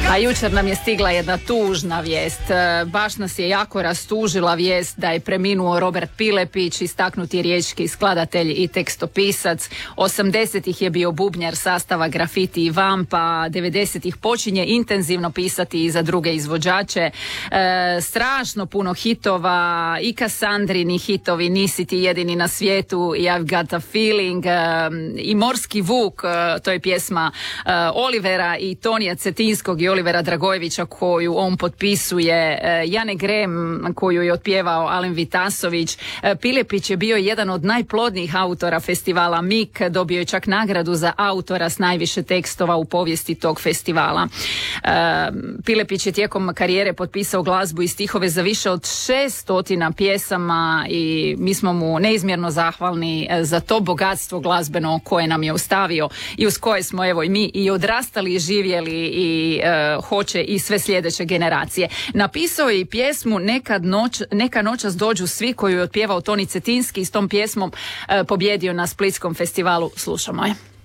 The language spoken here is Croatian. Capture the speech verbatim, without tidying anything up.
A jučer nam je stigla jedna tužna vijest. Baš nas je jako rastužila vijest da je preminuo Robert Pilepić, istaknuti riječki skladatelj i tekstopisac. osamdesetih je bio bubnjar sastava Grafiti i Vampa, devedesetih počinje intenzivno pisati i za druge izvođače. E, strašno puno hitova, i Kasandrini hitovi, Nisi ti jedini na svijetu, i I've got a feeling, e, i Morski vuk, e, to je pjesma e, Olivera i Tonija Cetinskog i Olivera Dragojevića koju on potpisuje, Jane Grem koju je otpjevao Alen Vitasović. Pilepić je bio jedan od najplodnijih autora festivala M I K, dobio je čak nagradu za autora s najviše tekstova u povijesti tog festivala. Pilepić je tijekom karijere potpisao glazbu i stihove za više od šestotina pjesama i mi smo mu neizmjerno zahvalni za to bogatstvo glazbeno koje nam je ostavio i uz koje smo evo i mi i odrastali i živjeli i uh, hoće i sve sljedeće generacije. Napisao je i pjesmu Nekad noć, Neka noćas dođu svi koju je otpjevao Toni Cetinski i s tom pjesmom uh, pobjedio na Splitskom festivalu. Slušamo je.